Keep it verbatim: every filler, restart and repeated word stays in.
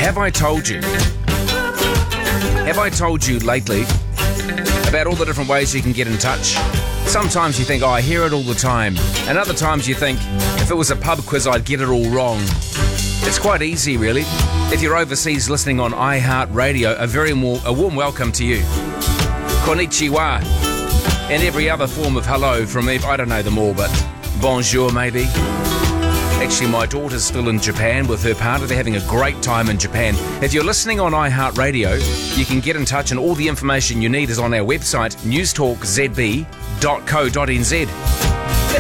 Have I told you? Have I told you lately about all the different ways you can get in touch? Sometimes you think, oh, I hear it all the time. And other times you think, if it was a pub quiz, I'd get it all wrong. It's quite easy, really. If you're overseas listening on iHeartRadio, a very more, a warm welcome to you. Konnichiwa. And every other form of hello from, I don't know them all, but bonjour maybe. Actually, my daughter's still in Japan with her partner. They're having a great time in Japan. If you're listening on iHeartRadio, you can get in touch, and all the information you need is on our website, newstalk z b dot co dot n z.